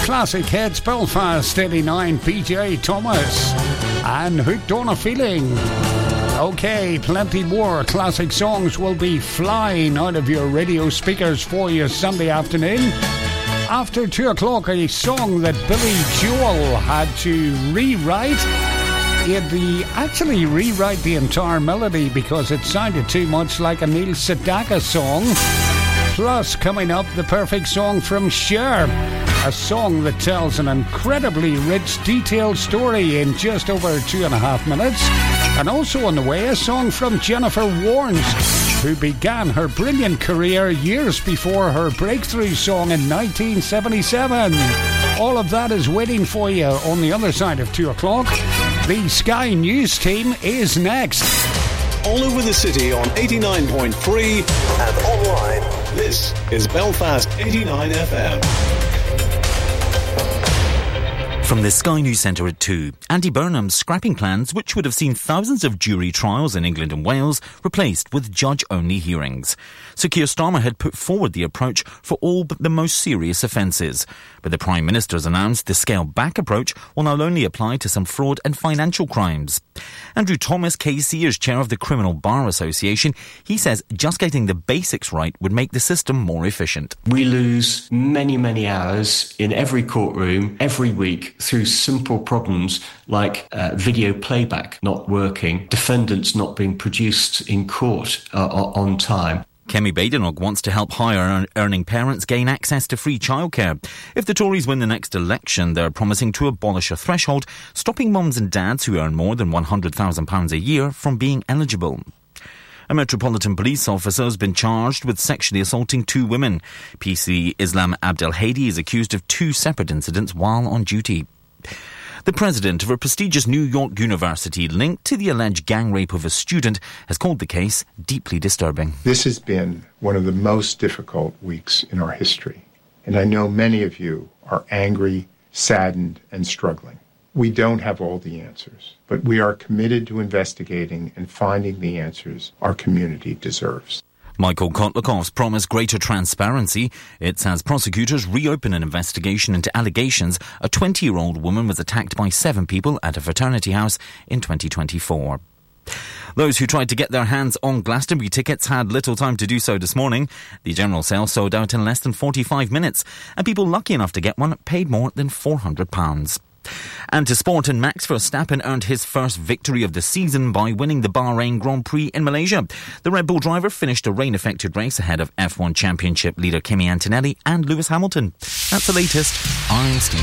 Classic Hits Belfast 89, PJ Thomas and Hooked on a Feeling. Okay, plenty more classic songs will be flying out of your radio speakers for you Sunday afternoon. After 2 o'clock, a song that Billy Joel had to rewrite. He had to actually rewrite the entire melody because it sounded too much like a Neil Sedaka song. Plus, coming up, the perfect song from Cher. A song that tells an incredibly rich, detailed story in just over 2.5 minutes. And also on the way, a song from Jennifer Warnes, who began her brilliant career years before her breakthrough song in 1977. All of that is waiting for you on the other side of 2 o'clock. The Sky News team is next. All over the city on 89.3 and online. This is Belfast 89 FM. From the Sky News Centre at 2, Andy Burnham's scrapping plans, which would have seen thousands of jury trials in England and Wales, replaced with judge-only hearings. Sir Keir Starmer had put forward the approach for all but the most serious offences. But the Prime Minister has announced the scaled-back approach will now only apply to some fraud and financial crimes. Andrew Thomas KC is chair of the Criminal Bar Association. He says just getting the basics right would make the system more efficient. We lose many, many hours in every courtroom every week through simple problems like video playback not working, defendants not being produced in court on time. Kemi Badenoch wants to help higher earning parents gain access to free childcare. If the Tories win the next election, they're promising to abolish a threshold, stopping mums and dads who earn more than £100,000 a year from being eligible. A Metropolitan Police officer has been charged with sexually assaulting 2 women. PC Islam Abdelhadi is accused of 2 separate incidents while on duty. The president of a prestigious New York university linked to the alleged gang rape of a student has called the case deeply disturbing. This has been one of the most difficult weeks in our history, and I know many of you are angry, saddened, and struggling. We don't have all the answers, but we are committed to investigating and finding the answers our community deserves. Michael Kotlakoff's promised greater transparency. It says prosecutors reopen an investigation into allegations a 20-year-old woman was attacked by 7 people at a fraternity house in 2024. Those who tried to get their hands on Glastonbury tickets had little time to do so this morning. The general sale sold out in less than 45 minutes, and people lucky enough to get one paid more than £400. And to sport, and Max Verstappen earned his first victory of the season by winning the Bahrain Grand Prix in Malaysia. The Red Bull driver finished a rain-affected race ahead of F1 Championship leader Kimi Antonelli and Lewis Hamilton. That's the latest. I'm Steve.